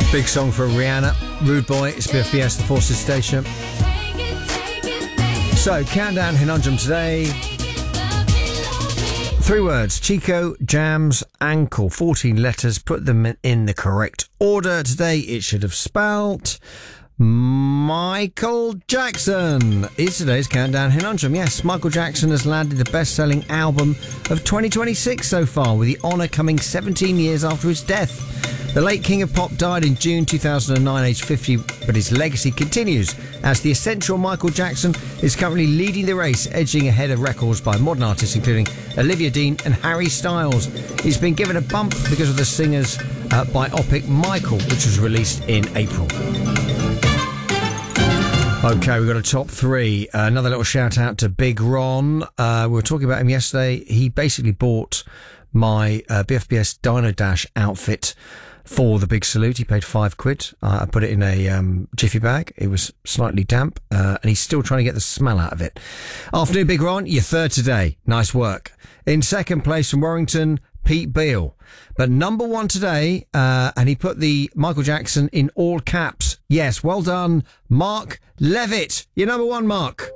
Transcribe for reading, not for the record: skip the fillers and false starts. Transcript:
Big song for Rihanna. Rude Boy. It's BFBS, the Forces Station. So, Countdown Hinundrum today. 3 words. Chico jams ankle. 14 letters. Put them in the correct order. Today it should have spelt Michael Jackson is today's Countdown Hinundrum. Yes, Michael Jackson has landed the best-selling album of 2026 so far, with the honour coming 17 years after his death. The late King of Pop died in June 2009, aged 50, but his legacy continues as the essential Michael Jackson is currently leading the race, edging ahead of records by modern artists including Olivia Dean and Harry Styles. He's been given a bump because of the singer's biopic Michael, which was released in April. Okay, we've got a top 3. Another little shout out to Big Ron. We were talking about him yesterday. He basically bought my BFBS Dino Dash outfit for the big salute. He paid £5. I put it in a jiffy bag. It was slightly damp, and he's still trying to get the smell out of it. Afternoon, Big Ron. You're third today. Nice work. In second place from Warrington, Pete Beale. But number 1 today, and he put the Michael Jackson in all caps. Yes, well done, Mark Levitt. You're number 1, Mark.